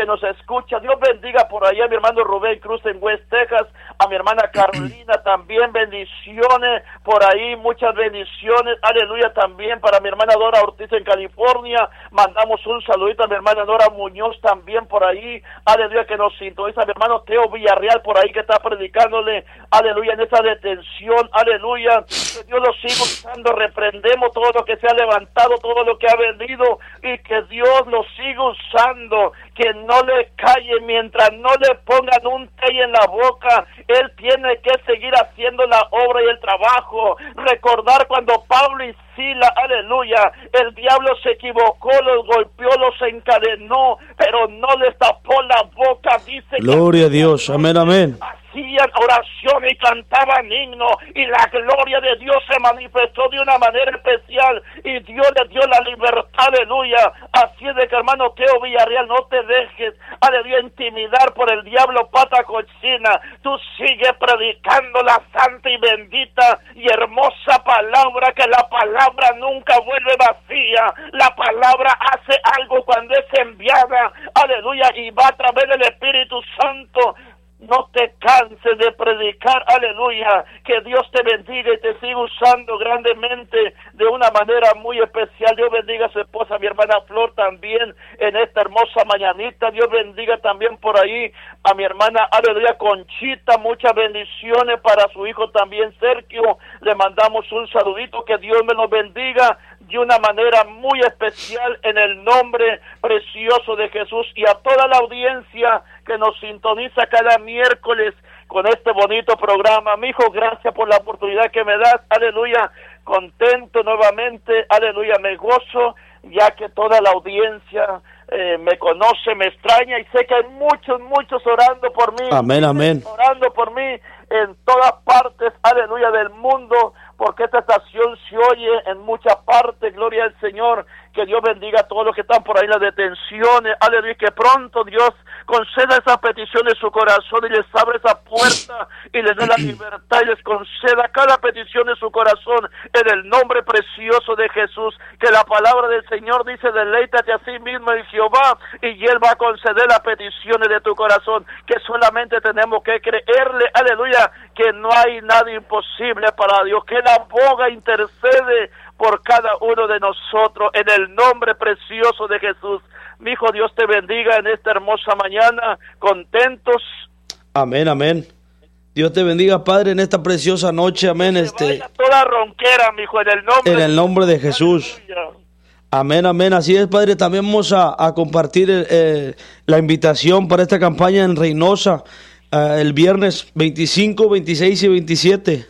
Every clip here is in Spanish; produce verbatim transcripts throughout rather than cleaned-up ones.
que nos escucha. Dios bendiga por allá a mi hermano Rubén Cruz en West Texas, a mi hermana Carolina también, bendiciones por ahí, muchas bendiciones, aleluya, también para mi hermana Dora Ortiz en California. Mandamos un saludito a mi hermana Nora Muñoz también por ahí, aleluya, que nos sintoniza, a mi hermano Teo Villarreal por ahí que está predicándole, aleluya, en esa detención, aleluya, que Dios lo siga usando. Reprendemos todo lo que se ha levantado, todo lo que ha venido, y que Dios lo siga usando, que no le calle mientras no le pongan un té en la boca. Él tiene que seguir haciendo la obra y el trabajo. Recordar cuando Pablo y Sila, aleluya, el diablo se equivocó, los golpeó, los encadenó, pero no les tapó la boca, dice. Gloria a Dios, amén, amén. Hacían oración y cantaban himnos, y la gloria de Dios se manifestó de una manera especial, y Dios les dio la libertad, aleluya. Así es de que, hermano Teo Villarreal, no te dejes, aleluya, intimidar por el diablo pata cochina. Tú sigue predicando la santa y bendita y hermosa palabra, que la palabra nunca vuelve vacía. La palabra hace algo cuando es enviada, aleluya, y va a través del Espíritu Santo. No te canses de predicar, aleluya, que Dios te bendiga y te siga usando grandemente de una manera muy especial. Dios bendiga a su esposa, mi hermana Flor, también en esta hermosa mañanita. Dios bendiga también por ahí a mi hermana, aleluya, Conchita, muchas bendiciones para su hijo también, Sergio. Le mandamos un saludito, que Dios me los bendiga de una manera muy especial en el nombre precioso de Jesús, y a toda la audiencia que nos sintoniza cada miércoles con este bonito programa. Mi hijo, gracias por la oportunidad que me das, aleluya, contento nuevamente, aleluya, me gozo, ya que toda la audiencia eh, me conoce, me extraña, y sé que hay muchos, muchos orando por mí. Amén, amén. Orando por mí en todas partes, aleluya, del mundo, porque esta estación se oye en muchas partes, gloria al Señor. Que Dios bendiga a todos los que están por ahí en las detenciones, aleluya, que pronto Dios conceda esa petición en su corazón y les abre esa puerta y les dé la libertad y les conceda cada petición en su corazón en el nombre precioso de Jesús. Que la palabra del Señor dice: deleítate a sí mismo en Jehová y Él va a conceder las peticiones de tu corazón, que solamente tenemos que creerle, aleluya, que no hay nada imposible para Dios, que Él aboga, intercede por cada uno de nosotros en el nombre precioso de Jesús. Mi hijo, Dios te bendiga en esta hermosa mañana, contentos. Amén, amén. Dios te bendiga, Padre, en esta preciosa noche, amén. Este, toda ronquera, mi hijo, en el nombre, en el nombre de Jesús. Aleluya. Amén, amén. Así es, Padre. También vamos a, a compartir eh, la invitación para esta campaña en Reynosa eh, el viernes veinticinco, veintiséis y veintisiete.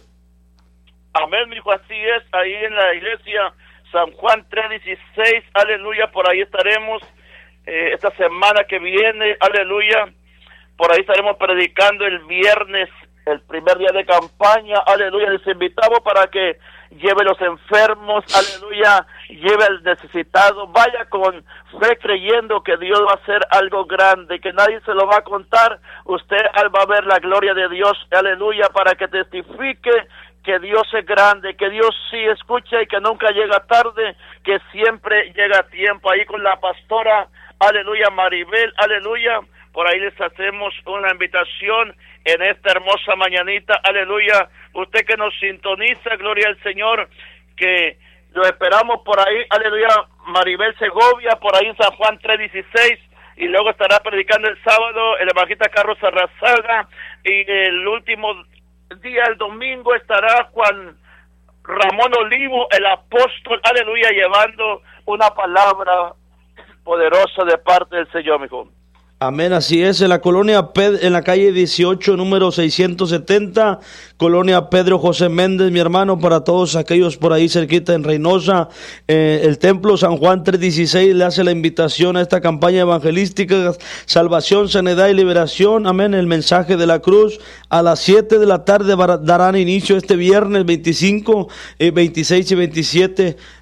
Amén, mi hijo, así es, ahí en la iglesia San Juan tres dieciséis, aleluya, por ahí estaremos eh, esta semana que viene, aleluya, por ahí estaremos predicando el viernes, el primer día de campaña, aleluya. Les invitamos para que lleve los enfermos, aleluya, lleve al necesitado, vaya con fe creyendo que Dios va a hacer algo grande, que nadie se lo va a contar, usted va a ver la gloria de Dios, aleluya, para que testifique que Dios es grande, que Dios sí escucha y que nunca llega tarde, que siempre llega a tiempo. Ahí con la pastora, aleluya, Maribel, aleluya, por ahí les hacemos una invitación en esta hermosa mañanita, aleluya. Usted que nos sintoniza, gloria al Señor, que lo esperamos por ahí, aleluya, Maribel Segovia, por ahí en San Juan tres dieciséis, y luego estará predicando el sábado el evangelista Carlos Arrazaga, y el último día, el domingo, estará Juan Ramón Olivo, el apóstol, aleluya, llevando una palabra poderosa de parte del Señor, mi hijo. Amén, así es, en la colonia, Ped- en la calle dieciocho, número seiscientos setenta, colonia Pedro José Méndez, mi hermano, para todos aquellos por ahí cerquita en Reynosa, eh, el templo San Juan tres dieciséis le hace la invitación a esta campaña evangelística, salvación, sanidad y liberación, amén, el mensaje de la cruz. A las siete de la tarde darán inicio este viernes veinticinco, eh, veintiséis y veintisiete,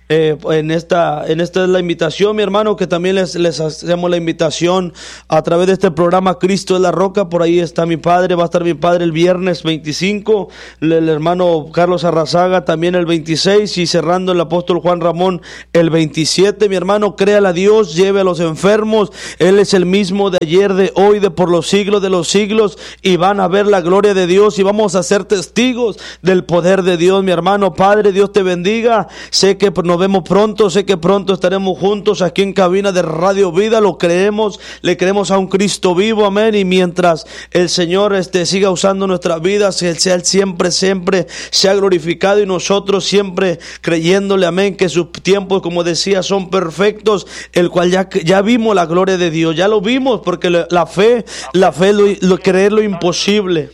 eh, en esta, en esta es la invitación, mi hermano, que también les, les hacemos la invitación a través de este programa Cristo es la Roca. Por ahí está mi padre, va a estar mi padre el viernes veinticinco, el, el hermano Carlos Arrazaga también el veintiséis, y cerrando el apóstol Juan Ramón el veintisiete. Mi hermano, créale a Dios, lleve a los enfermos, Él es el mismo de ayer, de hoy, de por los siglos de los siglos, y van a ver la gloria de Dios y vamos a ser testigos del poder de Dios, mi hermano. Padre, Dios te bendiga. Sé que nos vemos pronto, sé que pronto estaremos juntos aquí en cabina de Radio Vida. Lo creemos, le creemos a un Cristo vivo, amén. Y mientras el Señor este, siga usando nuestras vidas, que sea Él siempre, siempre sea glorificado, y nosotros siempre creyéndole, amén, que sus tiempos, como decía, son perfectos, el cual ya, ya vimos la gloria de Dios, ya lo vimos, porque la fe, la fe, lo, lo creer lo imposible.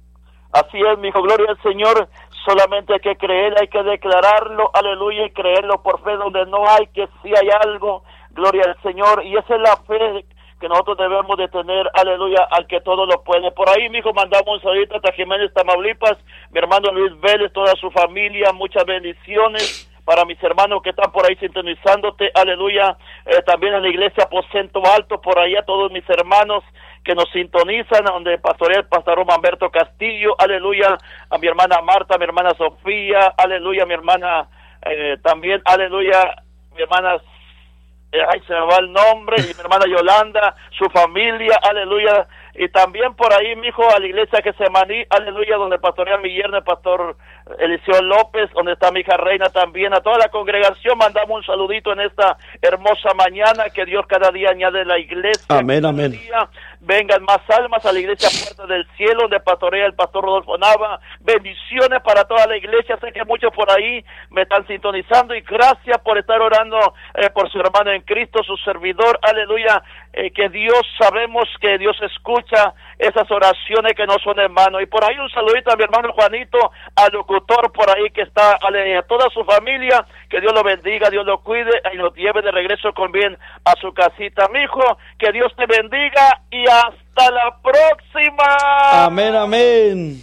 Así es, mi hijo, gloria al Señor. Solamente hay que creer, hay que declararlo, aleluya, y creerlo por fe. Donde no hay, que sí hay algo, gloria al Señor. Y esa es la fe que nosotros debemos de tener, aleluya, al que todo lo puede. Por ahí, mi hijo, mandamos un saludito hasta Jiménez, Tamaulipas, mi hermano Luis Vélez, toda su familia, muchas bendiciones para mis hermanos que están por ahí sintonizándote, aleluya. Eh, también en la iglesia Aposento Alto, por ahí a todos mis hermanos que nos sintonizan, donde pastorea el pastor Humberto Castillo, aleluya, a mi hermana Marta, a mi hermana Sofía, aleluya, a mi hermana eh, también, aleluya, mi hermana, eh, ay, se me va el nombre, y mi hermana Yolanda, su familia, aleluya, y también por ahí, mi hijo, a la iglesia Getsemaní, aleluya, donde pastorea mi yerno, el pastor Eliseo López, donde está mi hija Reina también. A toda la congregación mandamos un saludito en esta hermosa mañana, que Dios cada día añade la iglesia. Amén, amén. Día vengan más almas a la iglesia Puerta del Cielo, donde pastorea el pastor Rodolfo Nava. Bendiciones para toda la iglesia. Sé que muchos por ahí me están sintonizando, y gracias por estar orando eh, por su hermano en Cristo, su servidor, aleluya, eh, que Dios, sabemos que Dios escucha esas oraciones que no son en vano. Y por ahí un saludito a mi hermano Juanito, al locutor por ahí que está, a toda su familia, que Dios lo bendiga, Dios lo cuide y lo lleve de regreso con bien a su casita. Mi hijo, que Dios te bendiga y hasta la próxima. Amén, amén.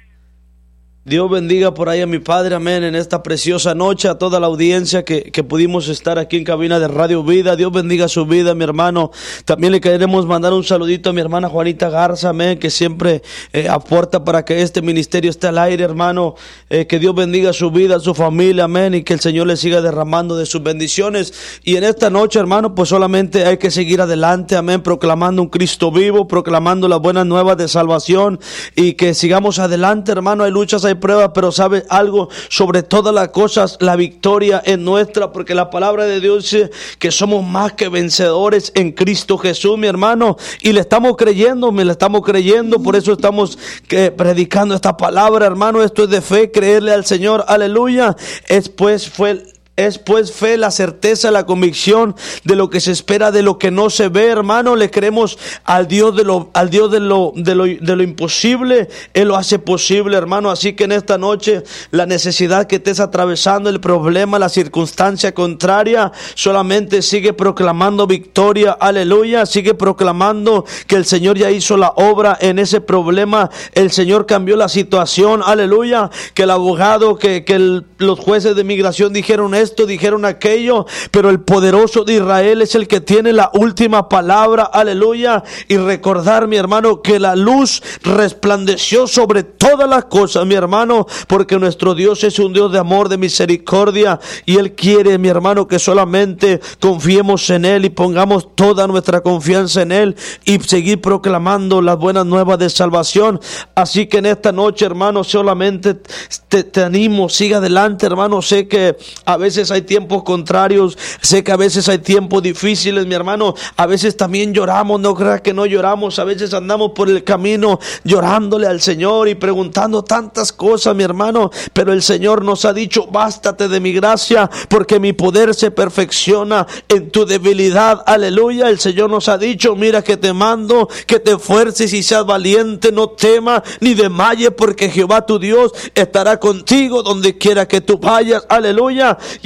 Dios bendiga por ahí a mi padre, amén, en esta preciosa noche, a toda la audiencia que, que pudimos estar aquí en cabina de Radio Vida. Dios bendiga su vida, mi hermano. También le queremos mandar un saludito a mi hermana Juanita Garza, amén, que siempre eh, aporta para que este ministerio esté al aire, hermano. Eh, que Dios bendiga su vida, su familia, amén, y que el Señor le siga derramando de sus bendiciones. Y en esta noche, hermano, pues solamente hay que seguir adelante, amén, proclamando un Cristo vivo, proclamando las buenas nuevas de salvación, y que sigamos adelante, hermano. Hay luchas, hay prueba, pero sabe algo, sobre todas las cosas la victoria es nuestra, porque la palabra de Dios dice que somos más que vencedores en Cristo Jesús, mi hermano, y le estamos creyendo, me le estamos creyendo, por eso estamos que, predicando esta palabra, hermano. Esto es de fe, creerle al Señor, aleluya. Es pues fue Es pues fe, la certeza, la convicción de lo que se espera, de lo que no se ve, hermano. Le creemos al Dios de lo, al Dios de lo, de lo, de lo imposible. Él lo hace posible, hermano. Así que en esta noche, la necesidad que estés atravesando, el problema, la circunstancia contraria, solamente sigue proclamando victoria, aleluya. Sigue proclamando que el Señor ya hizo la obra en ese problema. El Señor cambió la situación, aleluya. Que el abogado, que, que el, los jueces de migración dijeron esto, esto, dijeron aquello, pero el poderoso de Israel es el que tiene la última palabra, aleluya. Y recordar, mi hermano, que la luz resplandeció sobre todas las cosas, mi hermano, porque nuestro Dios es un Dios de amor, de misericordia, y Él quiere, mi hermano, que solamente confiemos en Él y pongamos toda nuestra confianza en Él y seguir proclamando las buenas nuevas de salvación. Así que en esta noche, hermano, solamente te, te animo, siga adelante, hermano. Sé que a veces hay tiempos contrarios, sé que a veces hay tiempos difíciles, mi hermano. A veces también lloramos, no creas que no lloramos. A veces andamos por el camino llorándole al Señor y preguntando tantas cosas, mi hermano. Pero el Señor nos ha dicho: bástate de mi gracia, porque mi poder se perfecciona en tu debilidad, aleluya. El Señor nos ha dicho: mira que te mando, que te esfuerces y seas valiente, no temas ni desmayes, porque Jehová tu Dios estará contigo donde quiera que tú vayas, aleluya. Y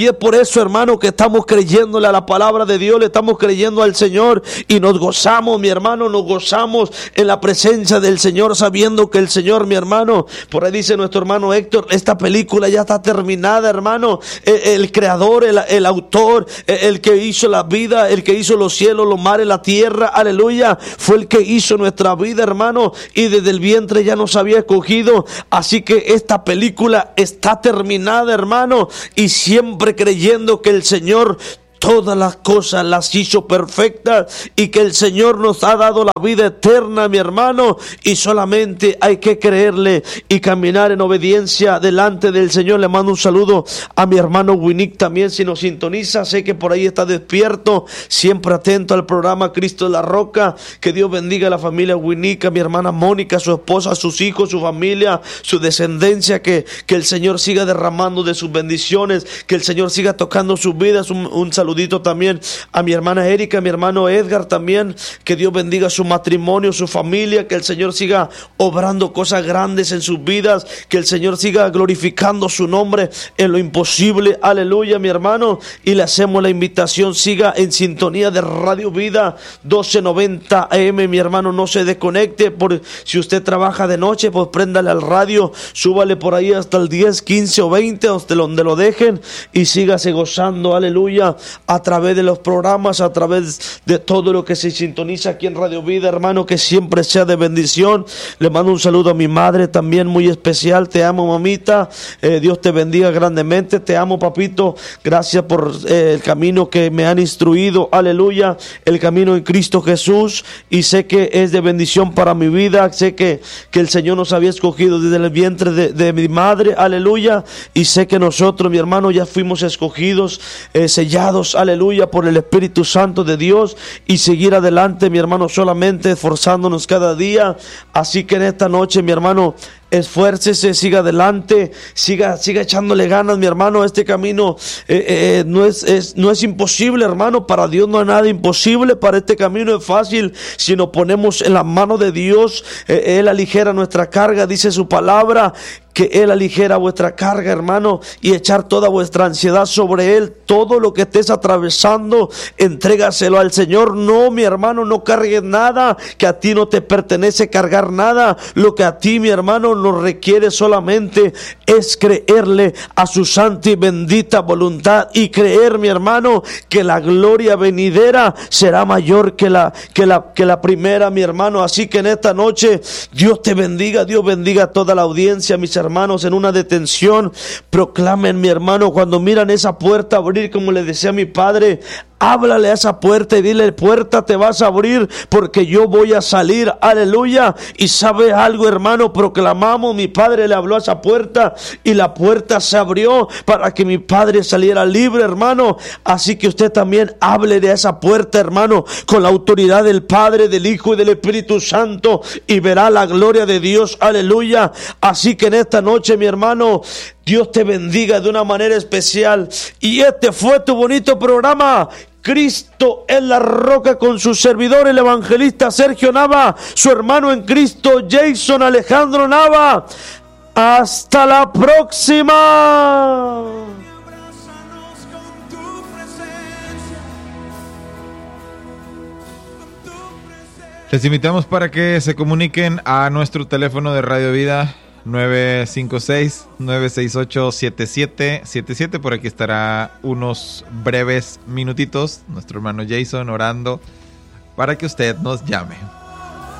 Y es por eso, hermano, que estamos creyéndole a la palabra de Dios, le estamos creyendo al Señor y nos gozamos, mi hermano, nos gozamos en la presencia del Señor, sabiendo que el Señor, mi hermano, por ahí dice nuestro hermano Héctor, esta película ya está terminada, hermano. El, el creador, el, el autor, el, el que hizo la vida, el que hizo los cielos, los mares, la tierra, aleluya, fue el que hizo nuestra vida, hermano, y desde el vientre ya nos había escogido. Así que esta película está terminada, hermano, y siempre creyendo que el Señor todas las cosas las hizo perfectas y que el Señor nos ha dado la vida eterna, mi hermano, y solamente hay que creerle y caminar en obediencia delante del Señor. Le mando un saludo a mi hermano Winnick también, si nos sintoniza, sé que por ahí está despierto, siempre atento al programa Cristo de la Roca. Que Dios bendiga a la familia Winnick, a mi hermana Mónica, a su esposa, a sus hijos, su familia, su descendencia, que, que el Señor siga derramando de sus bendiciones, que el Señor siga tocando sus vidas. Un, un saludo también a mi hermana Erika, a mi hermano Edgar también, que Dios bendiga su matrimonio, su familia, que el Señor siga obrando cosas grandes en sus vidas, que el Señor siga glorificando su nombre en lo imposible, aleluya, mi hermano. Y le hacemos la invitación, siga en sintonía de Radio Vida doce noventa A M, mi hermano, no se desconecte. Por, si usted trabaja de noche, pues préndale al radio, súbale por ahí hasta el diez, quince o veinte, hasta donde lo dejen, y sígase gozando, aleluya, a través de los programas, a través de todo lo que se sintoniza aquí en Radio Vida, hermano, que siempre sea de bendición. Le mando un saludo a mi madre también muy especial. Te amo, mamita, eh, Dios te bendiga grandemente. Te amo, papito, gracias por eh, el camino que me han instruido, aleluya, el camino en Cristo Jesús, y sé que es de bendición para mi vida. Sé que, que el Señor nos había escogido desde el vientre de, de mi madre, aleluya, y sé que nosotros, mi hermano, ya fuimos escogidos, eh, sellados, aleluya, por el Espíritu Santo de Dios, y seguir adelante, mi hermano, solamente esforzándonos cada día. Así que en esta noche, mi hermano, esfuércese, siga adelante, siga, siga echándole ganas, mi hermano. Este camino eh, eh, no es, es, no es imposible, hermano. Para Dios no hay nada imposible. Para este camino es fácil si nos ponemos en la mano de Dios. Eh, Él aligera nuestra carga, dice su palabra, que Él aligera vuestra carga, hermano, y echar toda vuestra ansiedad sobre Él. Todo lo que estés atravesando, entrégaselo al Señor. No, mi hermano, no cargues nada, que a ti no te pertenece cargar nada. Lo que a ti, mi hermano, nos requiere solamente es creerle a su santa y bendita voluntad, y creer, mi hermano, que la gloria venidera será mayor que la, que la, que la primera, mi hermano. Así que en esta noche, Dios te bendiga, Dios bendiga a toda la audiencia, mis hermanos, en una detención. Proclamen, mi hermano, cuando miran esa puerta abrir, como le decía mi padre, háblale a esa puerta y dile: puerta, te vas a abrir porque yo voy a salir, aleluya. Y sabe algo, hermano, proclamamos, mi padre le habló a esa puerta y la puerta se abrió para que mi padre saliera libre, hermano. Así que usted también hable de esa puerta, hermano, con la autoridad del Padre, del Hijo y del Espíritu Santo, y verá la gloria de Dios, aleluya. Así que en esta noche, mi hermano, Dios te bendiga de una manera especial. Y este fue tu bonito programa, Cristo en la Roca, con su servidor, el evangelista Sergio Nava, su hermano en Cristo, Jason Alejandro Nava. Hasta la próxima. Les invitamos para que se comuniquen a nuestro teléfono de Radio Vida, nueve cinco seis, nueve seis ocho, siete siete siete siete. Por aquí estará unos breves minutitos nuestro hermano Jason orando para que usted nos llame.